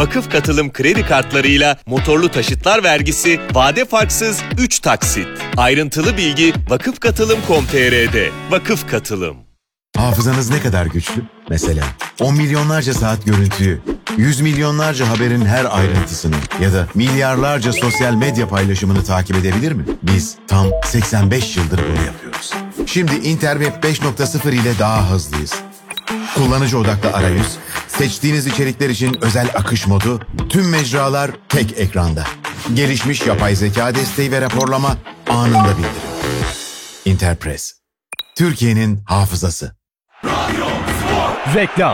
Vakıf Katılım kredi kartlarıyla motorlu taşıtlar vergisi vade farksız 3 taksit. Ayrıntılı bilgi vakıfkatılım.com.tr'de. Vakıf Katılım. Hafızanız ne kadar güçlü? Mesela 10 milyonlarca saat görüntüyü, 100 milyonlarca haberin her ayrıntısını ya da milyarlarca sosyal medya paylaşımını takip edebilir mi? Biz tam 85 yıldır bunu yapıyoruz. Şimdi Interweb 5.0 ile daha hızlıyız. Kullanıcı odaklı arayüz, seçtiğiniz içerikler için özel akış modu, tüm mecralar tek ekranda. Gelişmiş yapay zeka desteği ve raporlama anında bildirim. Interpress, Türkiye'nin hafızası. Reklam.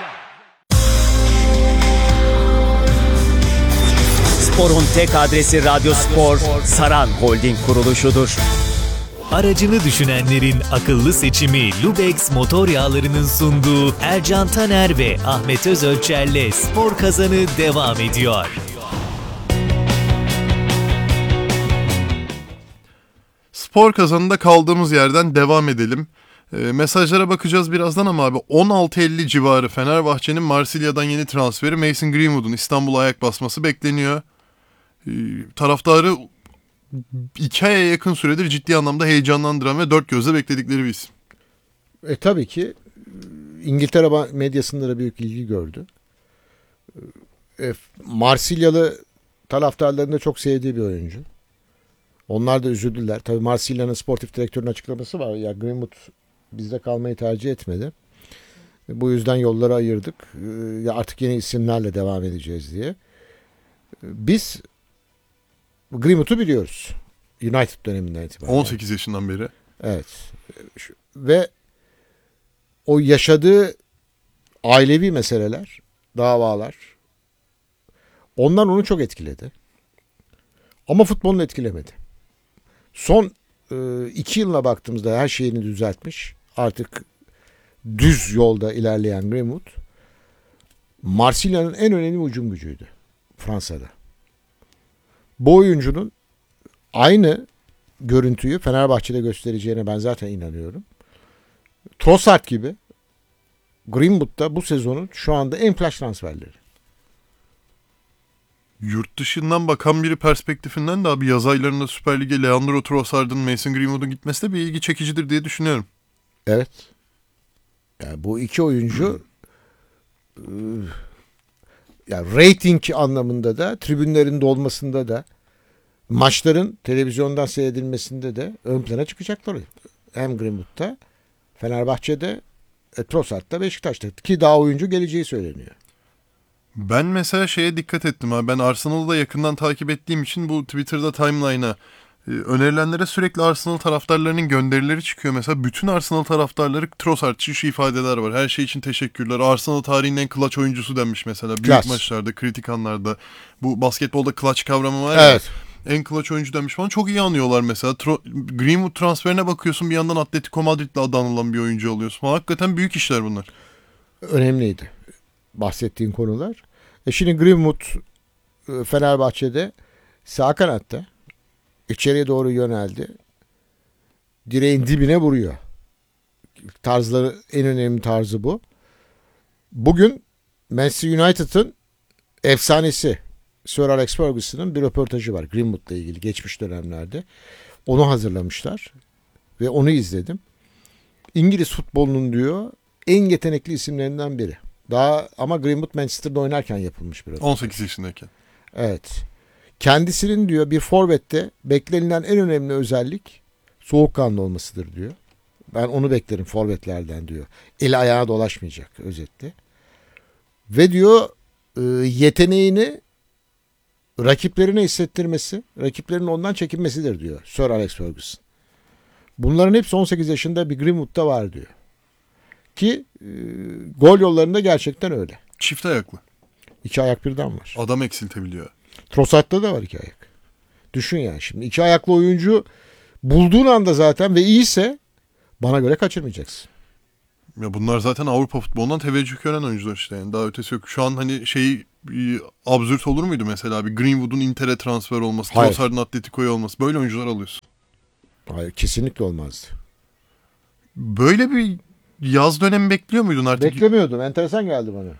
Spor'un tek adresi Radyo Spor, Saran Holding kuruluşudur. Aracını düşünenlerin akıllı seçimi Lubex motor yağlarının sunduğu Ercan Taner ve Ahmet Özölçer'le Spor Kazanı devam ediyor. Spor Kazanı'nda kaldığımız yerden devam edelim. Mesajlara bakacağız birazdan ama abi 16.50 civarı Fenerbahçe'nin Marsilya'dan yeni transferi Mason Greenwood'un İstanbul'a ayak basması bekleniyor. Taraftarı 2 aya yakın süredir ciddi anlamda heyecanlandıran ve dört gözle bekledikleri bir isim. Tabii ki İngiltere medyasında da büyük ilgi gördü. Marsilyalı taraftarlarının da çok sevdiği bir oyuncu. Onlar da üzüldüler. Tabii Marsilya'nın sportif direktörünün açıklaması var. Ya Greenwood bizde kalmayı tercih etmedi. Bu yüzden yolları ayırdık. Ya artık yeni isimlerle devam edeceğiz diye. Biz Greenwood'u biliyoruz. United döneminden itibaren. 18 yaşından beri. Evet. Ve o yaşadığı ailevi meseleler, davalar, onlar onu çok etkiledi. Ama futbolunu etkilemedi. Son 2 yılına baktığımızda her şeyini düzeltmiş. Artık düz yolda ilerleyen Greenwood, Marsilya'nın en önemli hücum gücüydü Fransa'da. Bu oyuncunun aynı görüntüyü Fenerbahçe'de göstereceğine ben zaten inanıyorum. Trossard gibi Greenwood da bu sezonun şu anda en flash transferleri. Yurt dışından bakan biri perspektifinden de abi yaz aylarında Süper Lig'e Leandro Trossard'ın Mason Greenwood'un gitmesi de bir ilgi çekicidir diye düşünüyorum. Evet. Yani bu iki oyuncu yani rating anlamında da, tribünlerin dolmasında da, maçların televizyondan seyredilmesinde de ön plana çıkacaklar. Hem Greenwood'da, Fenerbahçe'de, Trossard'da, Beşiktaş'ta ki daha oyuncu geleceği söyleniyor. Ben mesela şeye dikkat ettim abi. Ben Arsenal'ı da yakından takip ettiğim için bu Twitter'da timeline'a önerilenlere sürekli Arsenal taraftarlarının gönderileri çıkıyor. Mesela bütün Arsenal taraftarları Trossard için şu ifadeler var. Her şey için teşekkürler. Arsenal tarihinin en clutch oyuncusu denmiş mesela. Büyük maçlarda, kritik anlarda. Bu basketbolda clutch kavramı var ya. Evet. En clutch oyuncu denmiş falan. Çok iyi anıyorlar mesela. Greenwood transferine bakıyorsun, bir yandan Atletico Madrid'le adı anılan bir oyuncu alıyorsun. Hakikaten büyük işler bunlar. Önemliydi bahsettiğin konular. Şimdi Greenwood Fenerbahçe'de sağ kanatta içeriye doğru yöneldi. Direğin dibine vuruyor. Tarzları, en önemli tarzı bu. Bugün Manchester United'ın efsanesi Sir Alex Ferguson'ın bir röportajı var Greenwood'la ilgili geçmiş dönemlerde. Onu hazırlamışlar ve onu izledim. İngiliz futbolunun diyor en yetenekli isimlerinden biri. Daha ama Greenwood Manchester'da oynarken yapılmış bir röportaj. 18 yaşındayken. Evet. Kendisinin diyor bir forvette beklenilen en önemli özellik soğukkanlı olmasıdır diyor. Ben onu beklerim forvetlerden diyor. Eli ayağa dolaşmayacak özetle. Ve diyor yeteneğini rakiplerine hissettirmesi, rakiplerinin ondan çekinmesidir diyor Sir Alex Ferguson. Bunların hepsi 18 yaşında bir Greenwood'da var diyor. Ki gol yollarında gerçekten öyle. Çift ayaklı. 2 ayak birden var. Adam eksiltebiliyor. Trossard'da da var 2 ayak. Düşün yani şimdi 2 ayaklı oyuncu bulduğun anda zaten ve iyiyse bana göre kaçırmayacaksın. Ya bunlar zaten Avrupa futbolundan teveccüh gören oyuncular işte. Yani daha ötesi yok. Şu an hani absürt olur muydu mesela bir Greenwood'un Inter'e transfer olması, Trossard'ın Atletico'ya olması. Böyle oyuncular alıyorsun. Hayır, kesinlikle olmazdı. Böyle bir yaz dönemi bekliyor muydun artık? Beklemiyordum. Enteresan geldi bana.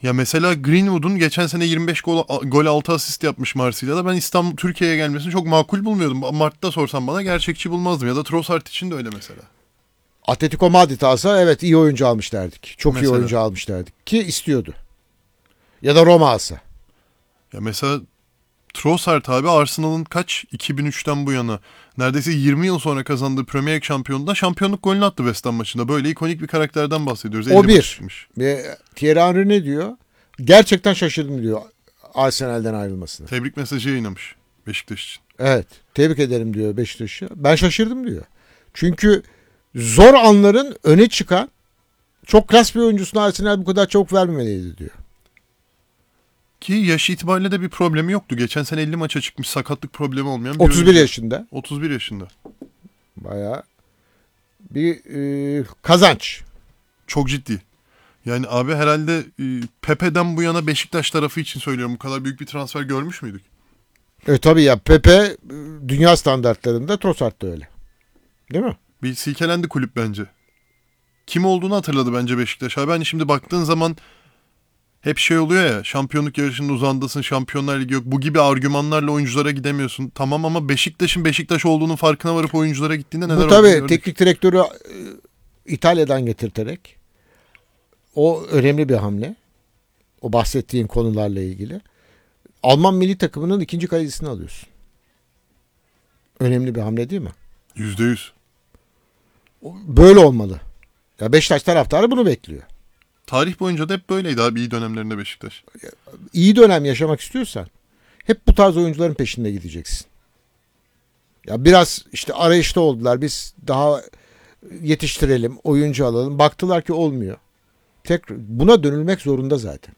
Ya mesela Greenwood'un geçen sene 25 gol 6 asist yapmış Marsilya'da. Ben İstanbul Türkiye'ye gelmesini çok makul bulmuyordum. Mart'ta sorsam bana gerçekçi bulmazdım. Ya da Trossard için de öyle mesela. Atletico Madrid alsa evet iyi oyuncu almış derdik. Çok iyi Mesela. oyuncu almış derdik. Ki istiyordu. Ya da Roma alsa. Ya mesela Trossard abi Arsenal'ın kaç 2003'ten bu yana neredeyse 20 yıl sonra kazandığı Premier League şampiyonluğunda şampiyonluk golünü attı West Ham maçında. Böyle ikonik bir karakterden bahsediyoruz. O 50 maç bir. çıkmış. Ve Thierry Henry ne diyor? Gerçekten şaşırdım diyor Arsenal'den ayrılmasına. Tebrik mesajı yayınlamış Beşiktaş için. Evet. Tebrik ederim diyor Beşiktaş'ı. Ben şaşırdım diyor. Çünkü zor anların öne çıkan çok klas bir oyuncusuna Arsenal bu kadar çabuk vermemeliydi diyor. Ki yaş itibariyle de bir problemi yoktu. Geçen sene 50 maça çıkmış, sakatlık problemi olmayan bir 31 oyuncu. yaşında. 31 yaşında. Bayağı bir kazanç. Çok ciddi. Yani abi herhalde Pepe'den bu yana Beşiktaş tarafı için söylüyorum. Bu kadar büyük bir transfer görmüş müydük? Tabii ya Pepe dünya standartlarında, Trossard da öyle. Değil mi? Bir silkelendi kulüp bence. Kim olduğunu hatırladı bence Beşiktaş. Abi hani şimdi baktığın zaman hep şey oluyor ya, şampiyonluk yarışının uzağındasın, Şampiyonlar Ligi yok. Bu gibi argümanlarla oyunculara gidemiyorsun. Tamam ama Beşiktaş'ın Beşiktaş olduğunun farkına varıp oyunculara gittiğinde neler Bu olduğunu tabii gördük. teknik direktörü İtalya'dan getirterek o önemli bir hamle. O bahsettiğin konularla ilgili. Alman milli takımının ikinci kalecisini alıyorsun. Önemli bir hamle değil mi? %100. Böyle olmalı. Ya Beşiktaş taraftarı bunu bekliyor. Tarih boyunca da hep böyleydi abi iyi dönemlerinde Beşiktaş. İyi dönem yaşamak istiyorsan hep bu tarz oyuncuların peşinde gideceksin. Ya biraz işte arayışta oldular. Biz daha yetiştirelim, oyuncu alalım. Baktılar ki olmuyor. Buna dönülmek zorunda zaten.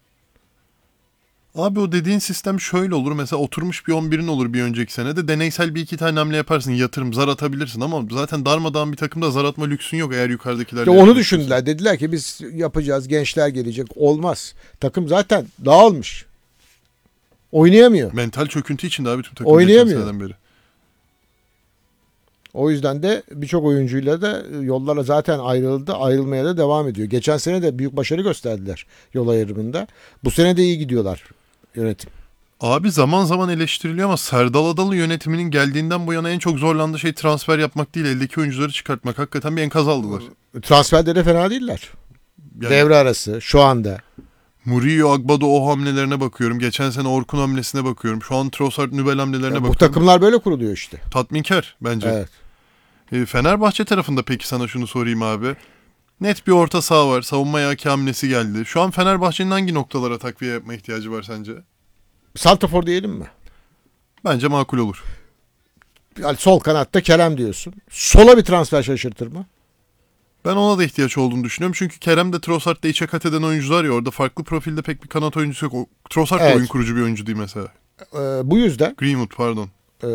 Abi o dediğin sistem şöyle olur. Mesela oturmuş bir 11'in olur bir önceki sene de deneysel bir iki tane hamle yaparsın. Yatırım, zar atabilirsin ama zaten darmadağın bir takımda zar atma lüksün yok eğer yukarıdakilerle. İşte onu düşündüler. Dediler ki biz yapacağız, gençler gelecek. Olmaz. Takım zaten dağılmış. Oynayamıyor. Mental çöküntü içinde abi tüm takım Oynayamıyor. geçen seneden beri. O yüzden de birçok oyuncuyla da yollara zaten ayrıldı. Ayrılmaya da devam ediyor. Geçen sene de büyük başarı gösterdiler yol ayrımında. Bu sene de iyi gidiyorlar yönetim. Abi zaman zaman eleştiriliyor ama Serdal Adalı yönetiminin geldiğinden bu yana en çok zorlandığı şey transfer yapmak değil, eldeki oyuncuları çıkartmak. Hakikaten bir enkaz aldılar. Transferde de fena değiller. Yani Devre arası şu anda. Murillo, Agbado o hamlelerine bakıyorum. Geçen sene Orkun hamlesine bakıyorum. Şu an Trossard, Nübel hamlelerine Bu bakıyorum. takımlar böyle kuruluyor işte. Tatminkar bence. Evet. Fenerbahçe tarafında peki sana şunu sorayım abi. Net bir orta saha var. Savunmaya haki hamlesi geldi. Şu an Fenerbahçe'nin hangi noktalara takviye yapma ihtiyacı var sence? Santrafor diyelim mi? Bence makul olur. Yani sol kanatta Kerem diyorsun. Sola bir transfer şaşırtır mı? Ben ona da ihtiyaç olduğunu düşünüyorum. Çünkü Kerem de Trossard da içe kat eden oyuncular ya. Orada farklı profilde pek bir kanat oyuncusu yok. Trossard da Evet. oyun kurucu bir oyuncu değil mesela. Bu yüzden Greenwood pardon.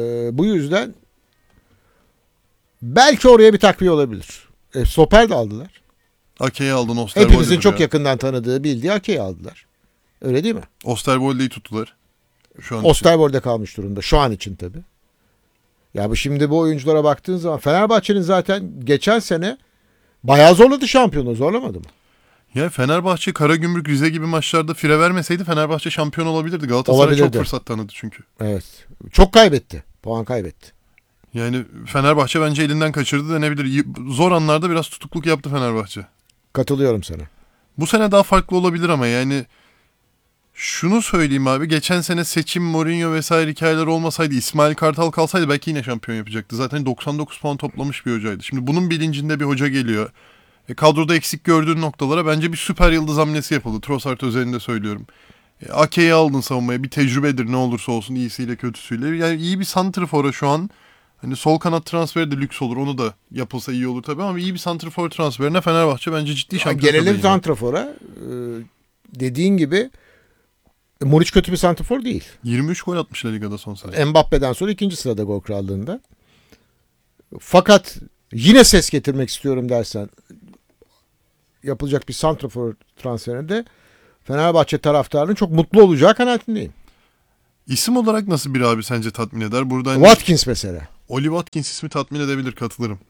belki oraya bir takviye olabilir. Stoper de aldılar. Ake'yi aldın Osterwolde'dir Hepimizin çok ya. yakından tanıdığı, bildiği Ake'yi aldılar. Öyle değil mi? Osterwolde'yi tuttular. Şu an için. Osterwold'de kalmış durumda. Şu an için tabii. Ya şimdi bu oyunculara baktığın zaman Fenerbahçe'nin zaten geçen sene bayağı zorladı şampiyonu. Zorlamadı mı? Ya Fenerbahçe, Karagümrük, Rize gibi maçlarda fire vermeseydi Fenerbahçe şampiyon olabilirdi. Galatasaray Olabilirdi. çok fırsat tanıdı çünkü. Evet. Çok kaybetti. Puan kaybetti. Yani Fenerbahçe bence elinden kaçırdı denebilir. Zor anlarda biraz tutukluk yaptı Fenerbahçe. Katılıyorum sana. Bu sene daha farklı olabilir ama yani şunu söyleyeyim abi. Geçen sene seçim, Mourinho vesaire hikayeler olmasaydı, İsmail Kartal kalsaydı belki yine şampiyon yapacaktı. Zaten 99 puan toplamış bir hocaydı. Şimdi bunun bilincinde bir hoca geliyor. Kadroda eksik gördüğün noktalara bence bir süper yıldız hamlesi yapıldı. Trossard özelinde söylüyorum. Ake'yi aldın savunmaya. Bir tecrübedir ne olursa olsun, iyisiyle kötüsüyle. Yani iyi bir santrfora şu an. Hani sol kanat transferi de lüks olur. Onu da yapılsa iyi olur tabii ama iyi bir santrfor transferine Fenerbahçe bence ciddi şampiyon. Gelelim santrafora. Dediğin gibi Muriç kötü bir santrafor değil. 23 gol atmış La Liga'da son sene. Mbappe'den sonra ikinci sırada gol krallığında. Fakat yine ses getirmek istiyorum dersen yapılacak bir santrafor transferinde Fenerbahçe taraftarının çok mutlu olacağı kanaatindeyim. İsim olarak nasıl bir abi sence tatmin eder? Burada hani Watkins mesela. Oli Watkins ismi tatmin edebilir, katılırım.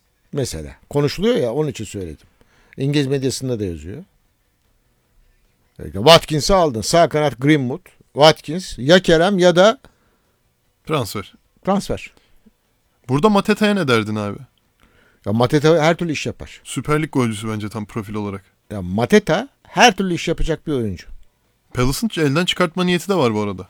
Mesela. Konuşuluyor ya, onun için söyledim. İngiliz medyasında da yazıyor. Watkins'i aldın. Sağ kanat Greenwood. Watkins ya Kerem ya da transfer. Burada Mateta'ya ne derdin abi? Ya Mateta her türlü iş yapar. Süper Lig golcüsü bence tam profil olarak. Ya Mateta her türlü iş yapacak bir oyuncu. Palace'ın elden çıkartma niyeti de var bu arada.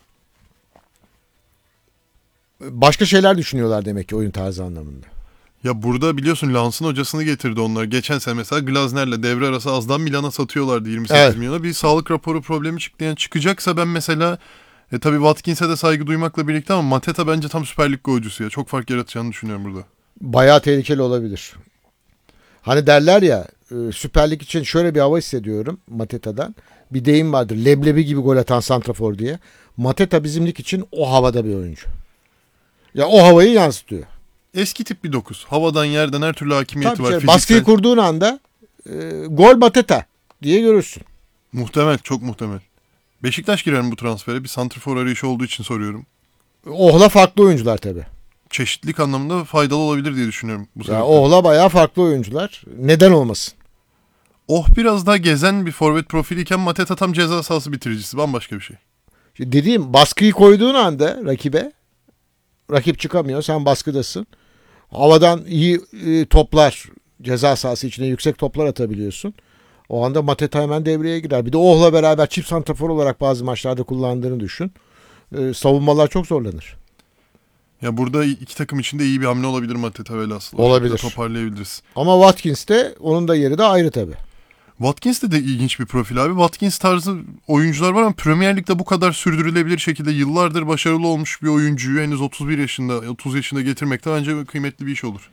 Başka şeyler düşünüyorlar demek ki oyun tarzı anlamında. Ya burada biliyorsun Lens'ın hocasını getirdi onlar. Geçen sene mesela Glazner'le devre arası azdan Milan'a satıyorlardı 28 milyona. Bir sağlık raporu problemi çıktı. Yani çıkacaksa ben mesela tabii Watkins'e de saygı duymakla birlikte ama Mateta bence tam Süper Lig golcüsü ya. Çok fark yaratacağını düşünüyorum burada. Bayağı tehlikeli olabilir. Hani derler ya Süper Lig için şöyle bir hava hissediyorum Mateta'dan. Bir deyim vardır. Leblebi gibi gol atan santrafor diye. Mateta bizim lig için o havada bir oyuncu. Ya o havayı yansıtıyor. Eski tip bir 9. Havadan yerden her türlü hakimiyeti Tabii var. canım, baskıyı kurduğun anda gol Mateta diye görürsün. Muhtemel, çok muhtemel. Beşiktaş girer mi bu transfere? Bir santrafor arayışı olduğu için soruyorum. Ohla farklı oyuncular tabii. Çeşitlilik anlamında faydalı olabilir diye düşünüyorum bu sebepten. Ya Ohla bayağı farklı oyuncular. Neden olmasın? Biraz daha gezen bir forvet profiliyken Mateta tam ceza sahası bitiricisi. Bambaşka bir şey. İşte dediğim baskıyı koyduğun anda rakip çıkamıyor. Sen baskıdasın. Havadan iyi toplar, ceza sahası içine yüksek toplar atabiliyorsun. O anda Mateta hemen devreye girer. Bir de Oh'la beraber çift santrafor olarak bazı maçlarda kullandığını düşün. Savunmalar çok zorlanır. Ya burada iki takım için de iyi bir hamle olabilir Mateta velhasıl. Olabilir. Toparlayabiliriz. Ama Watkins de onun da yeri de ayrı tabii. Watkins de ilginç bir profil abi. Watkins tarzı oyuncular var ama Premier Lig'de bu kadar sürdürülebilir şekilde yıllardır başarılı olmuş bir oyuncuyu henüz 30 yaşında getirmek de bence kıymetli bir iş olur.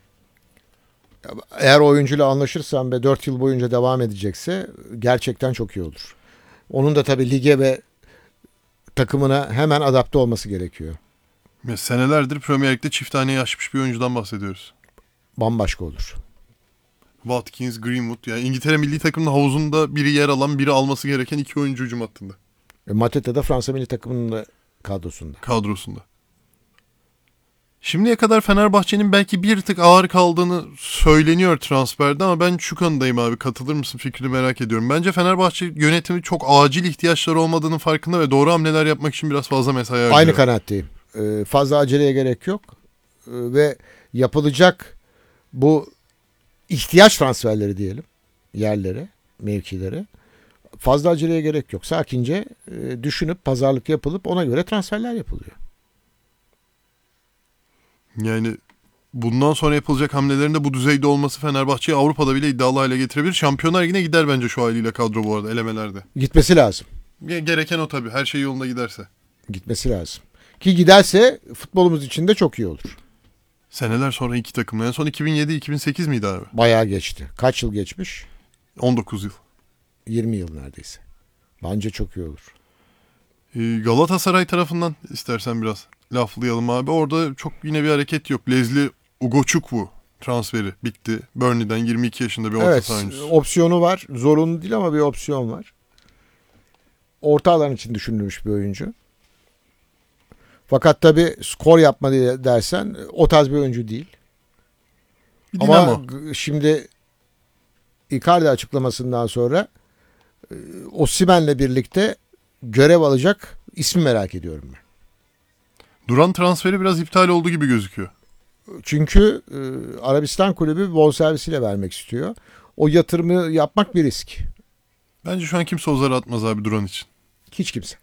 Eğer oyuncuyla anlaşırsan ve 4 yıl boyunca devam edecekse gerçekten çok iyi olur. Onun da tabii lige ve takımına hemen adapte olması gerekiyor. Ya senelerdir Premier Lig'de çift taneyi aşmış bir oyuncudan bahsediyoruz. Bambaşka olur. Watkins, Greenwood. Yani İngiltere milli takımının havuzunda biri yer alan, biri alması gereken iki oyuncu hücum hattında. Mateta da Fransa milli takımının da Kadrosunda. Şimdiye kadar Fenerbahçe'nin belki bir tık ağır kaldığını söyleniyor transferde ama ben şu kanıdayım abi. Katılır mısın, fikrini merak ediyorum. Bence Fenerbahçe yönetimi çok acil ihtiyaçları olmadığının farkında ve doğru hamleler yapmak için biraz fazla mesai harcıyor. Aynı kanaatteyim. Fazla aceleye gerek yok. Ve yapılacak bu ihtiyaç transferleri diyelim. Yerlere, mevkilere. Fazla aceleye gerek yok. Sakince düşünüp pazarlık yapılıp ona göre transferler yapılıyor. Yani bundan sonra yapılacak hamlelerin de bu düzeyde olması Fenerbahçe'yi Avrupa'da bile iddialı hale getirebilir. Şampiyonlar Ligi'ne gider bence şu haliyle kadro bu arada elemelerde. Gitmesi lazım. Gereken o tabii. Her şey yolunda giderse. Gitmesi lazım. Ki giderse futbolumuz için de çok iyi olur. Seneler sonra iki takım. En son 2007-2008 miydi abi? Bayağı geçti. Kaç yıl geçmiş? 19 yıl. 20 yıl neredeyse. Bence çok iyi olur. Galatasaray tarafından istersen biraz laflayalım abi. Orada çok yine bir hareket yok. Leslie Ugochukwu transferi bitti. Burnley'den 22 yaşında bir orta saha oyuncusu. Opsiyonu var. Zorunlu değil ama bir opsiyon var. Orta alan için düşünülmüş bir oyuncu. Fakat tabii skor yapma diye dersen o tarz bir oyuncu değil. Ama şimdi Icardi açıklamasından sonra Osimhen'le birlikte görev alacak ismi merak ediyorum ben. Duran transferi biraz iptal oldu gibi gözüküyor. Çünkü Arabistan kulübü bonservisiyle vermek istiyor. O yatırımı yapmak bir risk. Bence şu an kimse o zarı atmaz abi Duran için. Hiç kimse.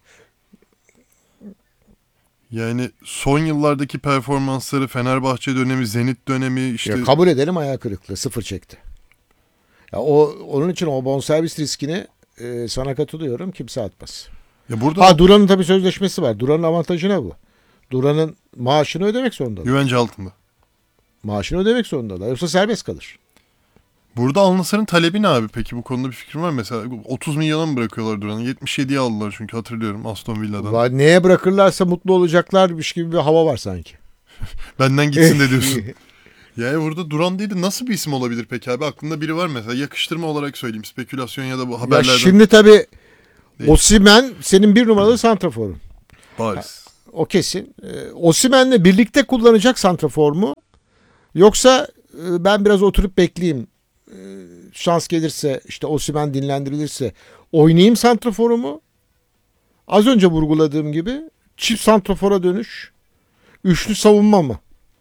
Yani son yıllardaki performansları, Fenerbahçe dönemi, Zenit dönemi işte. Ya kabul edelim, ayağı kırıklığı, 0 çekti. Ya onun için o bonservis riskini sana katılıyorum, kimse atmaz. Ya burada Duran'ın tabii sözleşmesi var. Duran'ın avantajı ne bu? Duran'ın maaşını ödemek zorundalar. güvence altında. Maaşını ödemek zorundalar. Yoksa serbest kalır. Burada Al Nassr'ın talebi ne abi? Peki bu konuda bir fikrin var mı? Mesela 30 milyona mı bırakıyorlar Duran'ı? 77'ye aldılar çünkü hatırlıyorum Aston Villa'dan. Neye bırakırlarsa mutlu olacaklarmış gibi bir hava var sanki. Benden gitsin de diyorsun. Yani burada Duran değil de nasıl bir isim olabilir peki abi? Aklında biri var mesela. Yakıştırma olarak söyleyeyim. Spekülasyon ya da bu haberlerden. Ya şimdi tabii Osimhen senin bir numaralı santraforun. Bariz. O kesin. Osimhen'le birlikte kullanacak santrafor mu? Yoksa ben biraz oturup bekleyeyim. Şans gelirse, işte Osimhen dinlendirilirse Oynayayım santraforumu. Az önce vurguladığım gibi çift santrafora dönüş. Üçlü savunma mı?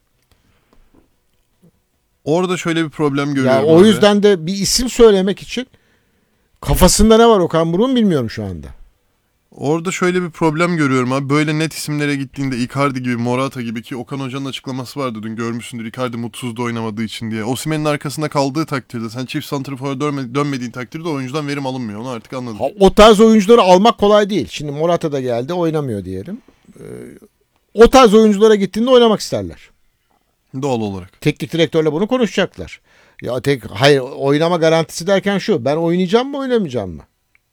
Orada şöyle bir problem görüyorum. Ya o abi. yüzden de bir isim söylemek için kafasında ne var Okan Buruk'un bilmiyorum şu anda. Orada şöyle bir problem görüyorum abi. Böyle net isimlere gittiğinde Icardi gibi, Morata gibi, ki Okan Hoca'nın açıklaması vardı dün, görmüşsündür. Icardi mutsuzdu oynamadığı için diye. Osimhen'in arkasında kaldığı takdirde, sen çift santrafora dönmediğin takdirde oyuncudan verim alınmıyor. Onu artık anladım. O tarz oyuncuları almak kolay değil. Şimdi Morata da geldi, oynamıyor diyelim. O tarz oyunculara gittiğinde oynamak isterler. Doğal olarak. Teknik direktörle bunu konuşacaklar. Hayır, oynama garantisi derken şu: ben oynayacağım mı, oynamayacağım mı?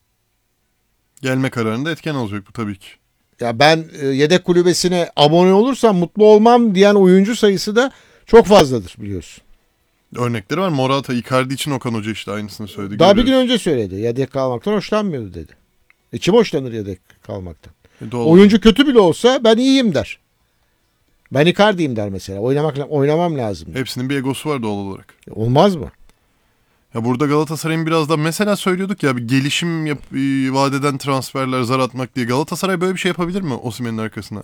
Gelme kararında etken olacak bu tabii ki. Ya ben yedek kulübesine abone olursam mutlu olmam diyen oyuncu sayısı da çok fazladır, biliyorsun. Örnekleri var. Morata, Icardi için Okan Hoca işte aynısını söyledi. Daha bir gün Görüyoruz. önce söyledi. Yedek kalmaktan hoşlanmıyordu dedi. Kim hoşlanır yedek kalmaktan? Doğal Oyuncu kötü bile olsa ben iyiyim der. Ben Icardi'yim der mesela. Oynamam lazım. Hepsinin bir egosu var doğal olarak. Olmaz mı? Ya burada Galatasaray'ın biraz da mesela söylüyorduk ya, bir gelişim vadeden transferler, zar atmak diye. Galatasaray böyle bir şey yapabilir mi Osimhen'in arkasına?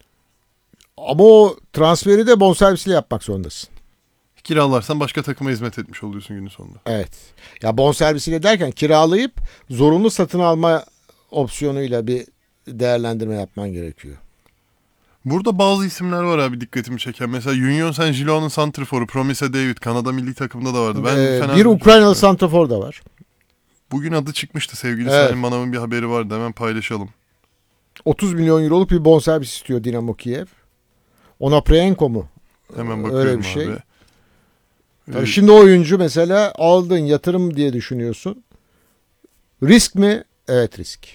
Ama o transferi de bonservisle yapmak zorundasın. Kiralarsan başka takıma hizmet etmiş oluyorsun günün sonunda. Evet. Ya bonservisiyle derken kiralayıp zorunlu satın alma opsiyonuyla bir değerlendirme yapman gerekiyor. Burada bazı isimler var abi dikkatimi çeken. Mesela Union Saint-Gillois'un santrforu Promise David Kanada milli takımında da vardı. Bir Ukraynalı santrafor da var. Bugün adı çıkmıştı sevgili Evet. Salim Manav'ın bir haberi vardı, hemen paylaşalım. 30 milyon euroluk bir bonservis istiyor Dinamo Kiev. Onaprienko mu? Hemen bakıyorum Öyle bir şey. abi. Tabii şimdi o oyuncu mesela aldın, yatırım diye düşünüyorsun. Risk mi? Evet, risk.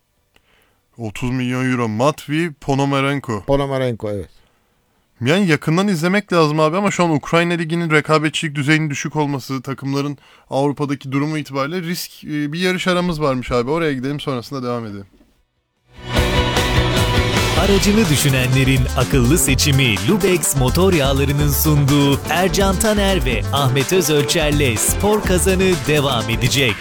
30 milyon euro. Matvey Ponomarenko. Ponomarenko, evet. Yani yakından izlemek lazım abi, ama şu an Ukrayna Ligi'nin rekabetçilik düzeyinin düşük olması, takımların Avrupa'daki durumu itibariyle risk, bir yarış aramız varmış abi. Oraya gidelim, sonrasında devam edelim. Aracını düşünenlerin akıllı seçimi Lubex Motor Yağları'nın sunduğu Ercan Taner ve Ahmet Özölçer'le Spor Kazanı devam edecek.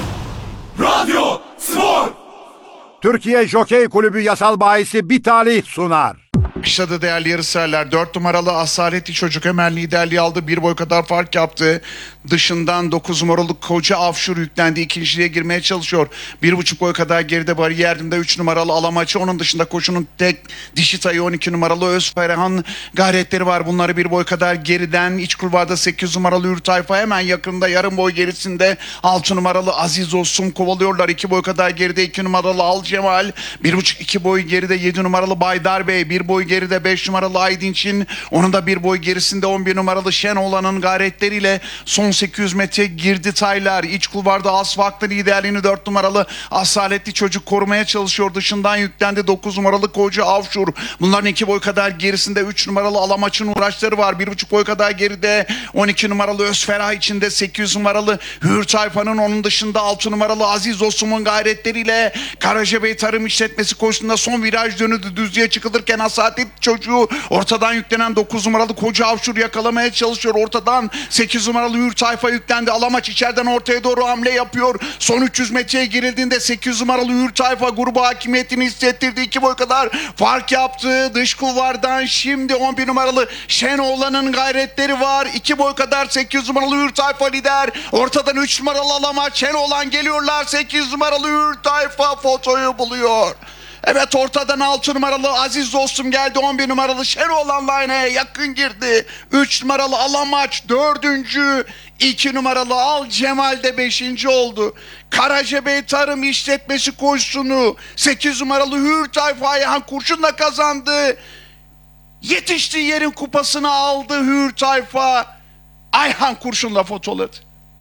Türkiye Jokey Kulübü yasal bahisi bir talih sunar. Başladı değerli yarışseverler. 4 numaralı Asaletli Çocuk hemen liderliği aldı. Bir boy kadar fark yaptı. Dışından 9 numaralı Koca Afşur yüklendi. İkinciliğe girmeye çalışıyor. 1,5 boy kadar geride bariyerinde 3 numaralı Alamaçı. Onun dışında koşunun tek dişi tayı 12 numaralı Özferhan gayretleri var. Bunları bir boy kadar geriden iç kulvarda 8 numaralı Hür Tayfa, hemen yakında yarım boy gerisinde 6 numaralı Aziz Olsun kovalıyorlar. 2 boy kadar geride 2 numaralı Al Cemal. 1,5-2 boy geride 7 numaralı Baydar Bey. 1 boy geride 5 numaralı Aydinç'in, onun da bir boy gerisinde 11 numaralı Şenoğlan'ın gayretleriyle son 800 metre girdi taylar. İç kulvarda Asfak'ta liderliğini 4 numaralı Asaletli Çocuk korumaya çalışıyor. Dışından yüklendi 9 numaralı Koca Avşur. Bunların 2 boy kadar gerisinde 3 numaralı Alamaç'ın uğraşları var. 1,5 boy kadar geride 12 numaralı Özferah içinde 800 numaralı Hür Tayfa'nın, onun dışında 6 numaralı Aziz Osum'un gayretleriyle Karacabey Tarım İşletmesi koşusunda son viraj dönüldü. Düzlüğe çıkılırken Asaletli Çocuğu ortadan yüklenen 9 numaralı Koca Avşur yakalamaya çalışıyor. Ortadan 8 numaralı Hür Tayfa yüklendi. Alamaç içeriden ortaya doğru hamle yapıyor. Son 300 metreye girildiğinde 8 numaralı Hür Tayfa grubu hakimiyetini hissettirdi. 2 boy kadar fark yaptı. Dış kulvardan şimdi 11 numaralı Şenoğlan'ın gayretleri var. 2 boy kadar 8 numaralı Hür Tayfa lider. Ortadan 3 numaralı Alamaç, Şenoğlan geliyorlar. 8 numaralı Hür Tayfa fotoyu buluyor. Evet, ortadan 6 numaralı Aziz Dostum geldi. 11 numaralı Şenoğlan line'e yakın girdi. 3 numaralı Alamaç 4. 2 numaralı Al Cemal de 5. oldu. Karacabey Tarım İşletmesi koşusunu 8 numaralı Hür Tayfa Ayhan Kurşun'la kazandı. Yetiştiği yerin kupasını aldı Hür Tayfa. Ayhan Kurşun'la fotoladı.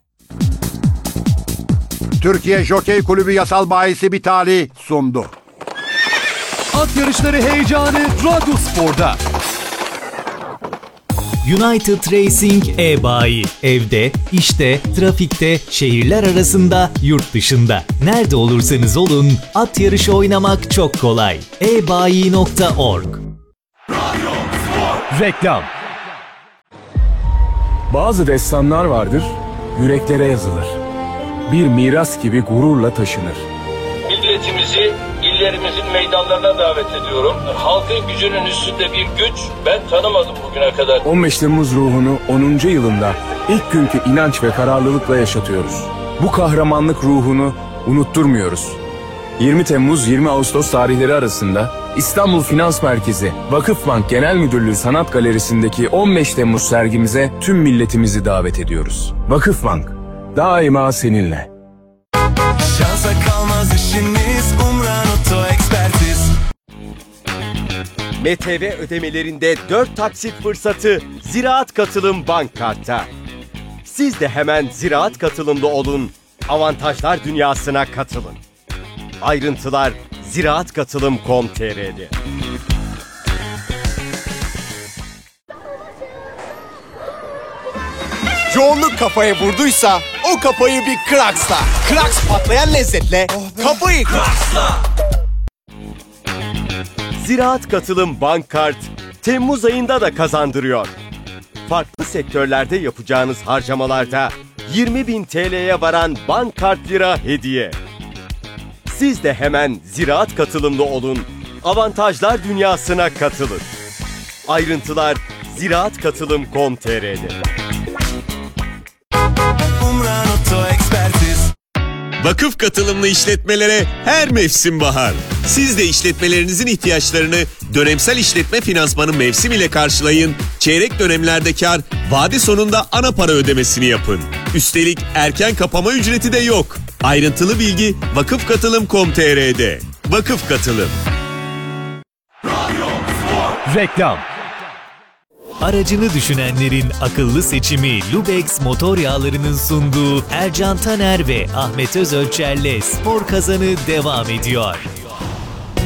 Türkiye Jokey Kulübü yasal bahisi bir talih sundu. At yarışları heyecanı Radyo Spor'da. United Racing e-bayi. Evde, işte, trafikte, şehirler arasında, yurt dışında. Nerede olursanız olun, at yarışı oynamak çok kolay. ebayi.org. Reklam. Bazı destanlar vardır, yüreklere yazılır. bir miras gibi gururla taşınır. Milletimizi illerimizin meydanlarına davet ediyorum. Halkın gücünün üstünde bir güç ben tanımadım bugüne kadar. 15 Temmuz ruhunu 10. yılında ilk günkü inanç ve kararlılıkla yaşatıyoruz. Bu kahramanlık ruhunu unutturmuyoruz. 20 Temmuz 20 Ağustos tarihleri arasında İstanbul Finans Merkezi Vakıfbank Genel Müdürlüğü Sanat Galerisi'ndeki 15 Temmuz sergimize tüm milletimizi davet ediyoruz. Vakıfbank, daima seninle. Şansa kalmaz işiniz, Umran Oto Ekspertiz. MTV ödemelerinde 4 taksit fırsatı Ziraat Katılım Bank Kart'ta. Siz de hemen Ziraat Katılım'da olun, avantajlar dünyasına katılın. Ayrıntılar ziraatkatılım.com.tr'de. Yoğunluk kafaya vurduysa o kafayı bir Kraks'la. Kraks patlayan lezzetle kafayı Kraks'la. Ziraat Katılım Bank Kart Temmuz ayında da kazandırıyor. Farklı sektörlerde yapacağınız harcamalarda 20.000 TL'ye varan bank kart lira hediye. Siz de hemen Ziraat Katılım'da olun, avantajlar dünyasına katılın. Ayrıntılar ziraatkatılım.com.tr'de. Umran Oto Ekspertiz. Vakıf katılımlı işletmelere her mevsim bahar. Siz de işletmelerinizin ihtiyaçlarını dönemsel işletme finansmanı mevsim ile karşılayın. Çeyrek dönemlerde kar, vade sonunda ana para ödemesini yapın. Üstelik erken kapama ücreti de yok. Ayrıntılı bilgi vakıfkatılım.com.tr'de. Vakıf Katılım. Reklam. Aracını düşünenlerin akıllı seçimi Lubex motor yağlarının sunduğu Ercan Taner ve Ahmet Özölçer'le Spor Kazanı devam ediyor.